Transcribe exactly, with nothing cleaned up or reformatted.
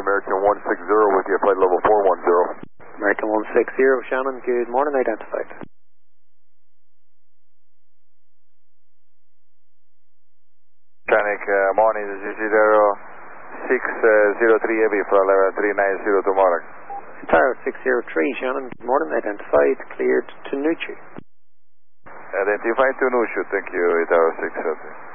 American one six zero with you, flight level four one zero. American one six zero, Shannon, good morning, identified. Mechanic, uh, morning, this is zero six zero three Heavy, flight level three nine zero to Monarch. Tower six zero three, Shannon, good morning, identified, cleared to Nuchu. Identified to Nushu, thank you, Tower six zero three.